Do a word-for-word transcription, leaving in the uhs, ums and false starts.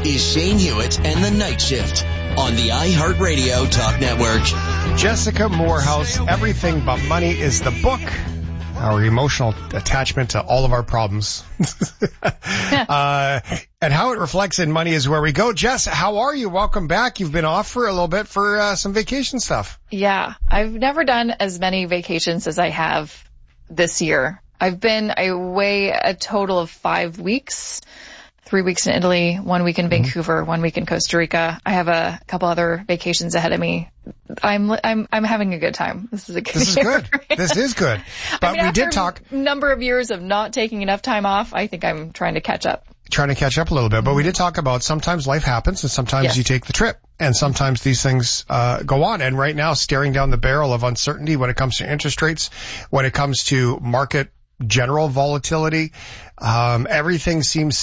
is Shane Hewitt and the Night Shift on the iHeartRadio Talk Network. Jessica Moorhouse, Everything But Money is the book. Our emotional attachment to all of our problems. uh, and how it reflects in money is where we go. Jess, how are you? Welcome back. You've been off for a little bit for uh, some vacation stuff. Yeah, I've never done as many vacations as I have this year. I've been away a total of five weeks. Three weeks in Italy, one week in Vancouver, mm-hmm. one week in Costa Rica. I have a couple other vacations ahead of me. I'm I'm I'm having a good time. This is a good. This is good. This is good. But I mean, we after did talk. A number of years of not taking enough time off, I think I'm trying to catch up. Trying to catch up a little bit, but we did talk about sometimes life happens and sometimes yes. you take the trip and sometimes these things uh go on. And right now, staring down the barrel of uncertainty when it comes to interest rates, when it comes to market general volatility, um everything seems